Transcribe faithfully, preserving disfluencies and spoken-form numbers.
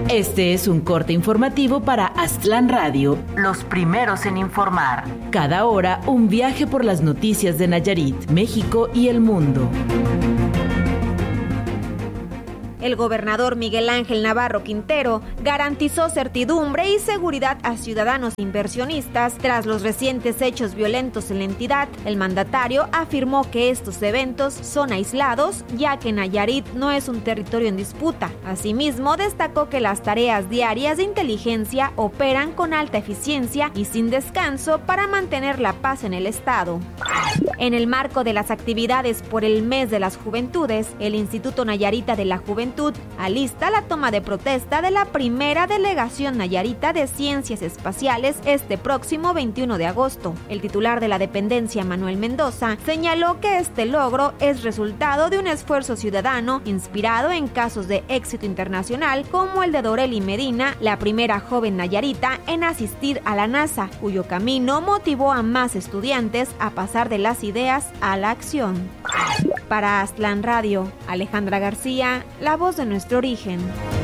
Este es un corte informativo para Aztlán Radio, los primeros en informar. Cada hora, un viaje por las noticias de Nayarit, México y el mundo. El gobernador Miguel Ángel Navarro Quintero garantizó certidumbre y seguridad a ciudadanos e inversionistas tras los recientes hechos violentos en la entidad. El mandatario afirmó que estos eventos son aislados, ya que Nayarit no es un territorio en disputa. Asimismo, destacó que las tareas diarias de inteligencia operan con alta eficiencia y sin descanso para mantener la paz en el estado. En el marco de las actividades por el Mes de las Juventudes, el Instituto Nayarita de la Juventud alista la toma de protesta de la primera delegación nayarita de Ciencias Espaciales este próximo veintiuno de agosto. El titular de la dependencia, Manuel Mendoza, señaló que este logro es resultado de un esfuerzo ciudadano inspirado en casos de éxito internacional como el de Doreli Medina, la primera joven nayarita en asistir a la NASA, cuyo camino motivó a más estudiantes a pasar de las ideas a la acción. Para Aztlán Radio, Alejandra García, la voz de nuestro origen.